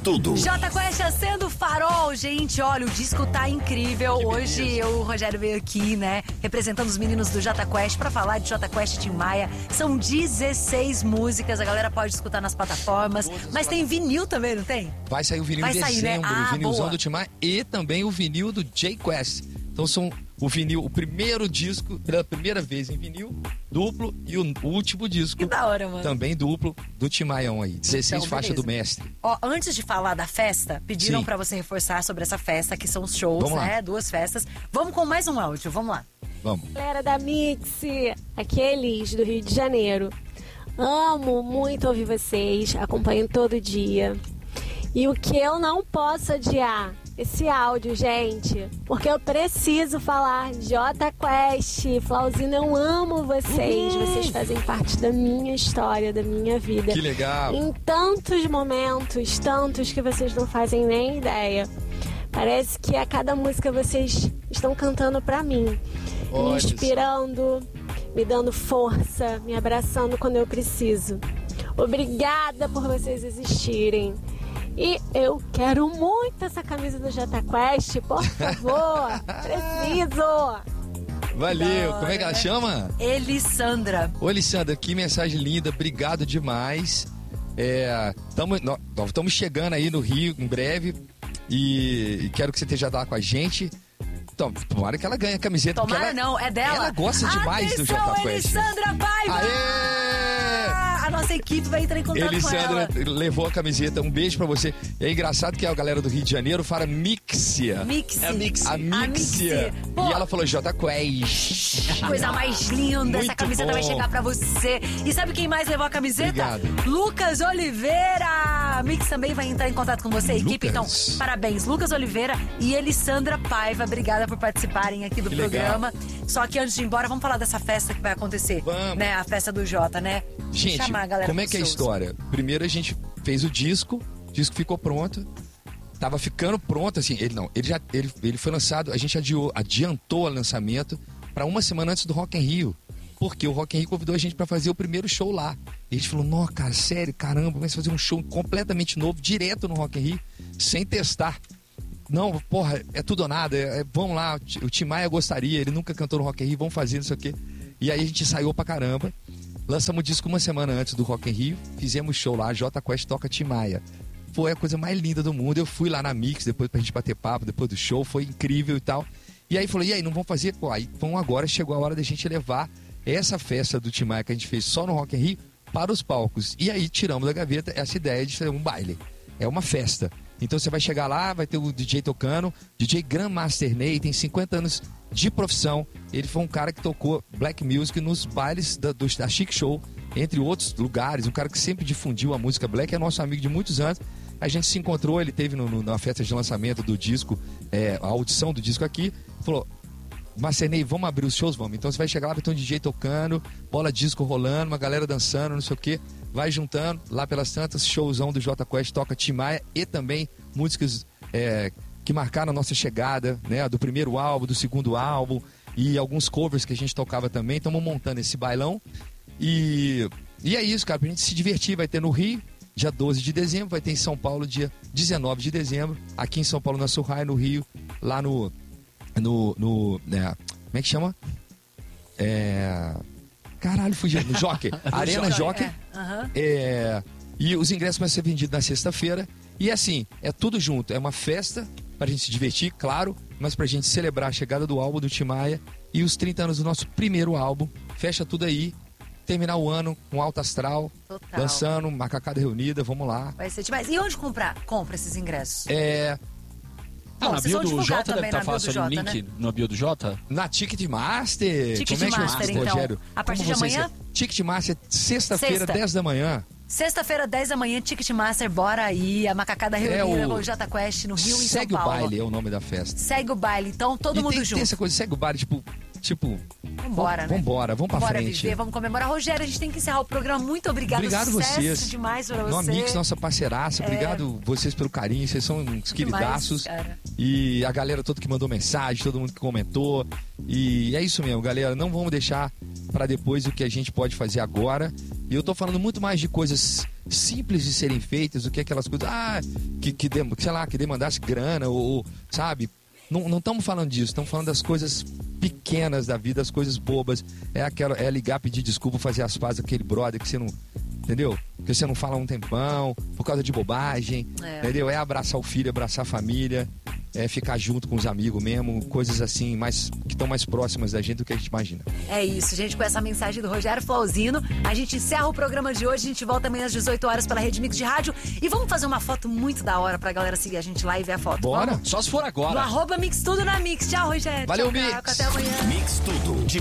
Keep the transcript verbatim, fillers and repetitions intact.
tudo. Jota Quest acendo farol, gente, olha, o disco tá incrível. Hoje eu, o Rogério veio aqui, né, representando os meninos do Jota Quest pra falar de Jota Quest e Tim Maia. São dezesseis músicas, a galera pode escutar nas plataformas, mas tem vinil também, não tem? Vai sair o vinil Vai em sair, né? dezembro, Ah, o vinilzão boa. do Tim Maia e também o vinil do J-Quest. Então são o vinil, o primeiro disco, pela primeira vez em vinil, duplo, e o último disco, Que da hora, mano. também duplo, do Tim Maião aí. dezesseis Então, faixas beleza. do mestre. Ó, antes de falar da festa, pediram Sim. pra você reforçar sobre essa festa, que são os shows, Vamos lá. né? Duas festas. Vamos com mais um áudio, vamos lá. Vamos. Galera da Mix, aqui é Elis, do Rio de Janeiro. Amo muito ouvir vocês, acompanho todo dia. E o que eu não posso adiar, esse áudio, gente, porque eu preciso falar Jota Quest, Flauzino, eu amo vocês, Uhum. vocês fazem parte da minha história, da minha vida. Que legal. Em tantos momentos, tantos que vocês não fazem nem ideia. Parece que a cada música vocês estão cantando pra mim, me Olha só. inspirando, me dando força, me abraçando quando eu preciso. Obrigada por vocês existirem. E eu quero muito essa camisa do Jota Quest, por favor. Preciso. Valeu. Da Como é que ela hora, né? chama? Elissandra. Ô, Alessandra, que mensagem linda. Obrigado demais. É, tamo, nós estamos chegando aí no Rio em breve e, e quero que você esteja lá com a gente. Então, tomara que ela ganhe a camiseta. porque Tomara ela, não, é dela. Ela gosta demais do Atenção, Jota Quest. Elissandra Paiva! Aê! A nossa equipe vai entrar em contato Elisandra com ela. levou a camiseta. Um beijo pra você. E é engraçado que a galera do Rio de Janeiro fala Mixia. Mixi. É a Mixia. A A Mixia. Mixi. Pô. E ela falou Jota Quest. Coisa mais linda, Muito essa camiseta vai bom. chegar pra você. E sabe quem mais levou a camiseta? Obrigado. Lucas Oliveira. A Mix também vai entrar em contato com você, equipe. Então, Lucas. parabéns, Lucas Oliveira e Elissandra Paiva. Obrigada por participarem aqui do Que programa. Só que antes de ir embora, vamos falar dessa festa que vai acontecer. Vamos. Né? A festa do Jota, né? Gente, Chamar a galera como é pros que é a shows. história? Primeiro a gente fez o disco, o disco ficou pronto. Tava ficando pronto, assim, ele não, ele já ele, ele foi lançado, a gente adiou, adiantou o lançamento para uma semana antes do Rock in Rio. Porque o Rock in Rio convidou a gente para fazer o primeiro show lá. E a gente falou, não, cara, sério, caramba, vai fazer um show completamente novo, direto no Rock in Rio, sem testar. Não, porra, é tudo ou nada, é, é, vamos lá, o Tim Maia gostaria, ele nunca cantou no Rock in Rio, vamos fazer, não sei o quê. E aí a gente ensaiou pra caramba, lançamos o disco uma semana antes do Rock in Rio, fizemos show lá, Jota Quest toca Tim Maia. Foi a coisa mais linda do mundo, eu fui lá na Mix depois pra gente bater papo, depois do show, foi incrível e tal. E aí falou, e aí, não vamos fazer? Pô, aí então agora chegou a hora da gente levar essa festa do Tim Maia que a gente fez só no Rock in Rio para os palcos. E aí tiramos da gaveta essa ideia de fazer um baile. É uma festa. Então você vai chegar lá, vai ter o D J tocando, D J Grandmaster Ney, tem cinquenta anos de profissão. Ele foi um cara que tocou black music nos bailes da, do, da Chic Show, entre outros lugares. Um cara que sempre difundiu a música black, é nosso amigo de muitos anos. A gente se encontrou, ele teve no, no, na festa de lançamento do disco, é, a audição do disco aqui, falou... Master Ney, vamos abrir os shows? Vamos. Então você vai chegar lá, vai ter um D J tocando, bola disco rolando, uma galera dançando, não sei o quê. Vai juntando, lá pelas tantas, showzão do Jota Quest, toca Tim Maia e também músicas é, que marcaram a nossa chegada, né? Do primeiro álbum, do segundo álbum e alguns covers que a gente tocava também. Estamos montando esse bailão. E, e é isso, cara, pra gente se divertir. Vai ter no Rio, dia doze de dezembro, vai ter em São Paulo, dia dezenove de dezembro. Aqui em São Paulo, na Surrai, no Rio, lá no... No, no é, como é que chama? É, caralho, fugiu. No Jockey. Arena Jockey. É, aham. É, e os ingressos vão ser vendidos na sexta-feira. E assim, é tudo junto. É uma festa pra gente se divertir, claro, mas pra gente celebrar a chegada do álbum do Tim Maia e os trinta anos do nosso primeiro álbum. Fecha tudo aí. Terminar o ano com alto astral, Total. dançando, macacada reunida, vamos lá. Vai ser demais. E onde comprar? Compra esses ingressos. É, Ah, Bom, na vocês bio vão do divulgar Jota deve também estar na bio fácil do ali o Jota, link na bio do Jota. na Ticketmaster. Como é que Ticketmaster, chama, então. Rogério? A partir Como de vocês- amanhã? Ticketmaster, sexta-feira, Sexta. dez da manhã. Sexta-feira, dez da manhã, Ticketmaster, bora aí. A macacada reunida É o- com o Jota Quest no Rio e em São Segue o Paulo. baile é o nome da festa. Segue o baile. Então, todo e mundo tem, junto. tem essa coisa, segue o baile, tipo... Tipo, Vambora, né? vambora, vamos pra Bora frente. viver, vamos comemorar. Rogério, a gente tem que encerrar o programa. Muito obrigada. Obrigado Sucesso vocês. demais pra No você. Amix, nossa parceiraça. É. Obrigado vocês pelo carinho. Vocês são uns queridaços. cara. E a galera toda que mandou mensagem, todo mundo que comentou. E é isso mesmo, galera. Não vamos deixar para depois o que a gente pode fazer agora. E eu tô falando muito mais de coisas simples de serem feitas do que aquelas coisas, ah, que, que dem- sei lá, que demandasse grana, ou, ou, sabe? Não estamos falando disso, estamos falando das coisas pequenas da vida, as coisas bobas. É, aquela, é ligar, pedir desculpa, fazer as pazes daquele brother que você não... Entendeu? Que você não fala há um tempão, por causa de bobagem, É. entendeu? É abraçar o filho, abraçar a família, é ficar junto com os amigos mesmo, coisas assim, mais, que estão mais próximas da gente do que a gente imagina. É isso, gente, com essa mensagem do Rogério Flauzino, a gente encerra o programa de hoje, a gente volta amanhã às dezoito horas pela Rede Mix de Rádio e vamos fazer uma foto muito da hora pra galera seguir a gente lá e ver a foto. Bora? Vamos? Só se for No agora. arroba Mix Tudo na Mix. Tchau, Rogério. Valeu, Tchau, Mix. Caco, até amanhã. Mix Tudo. De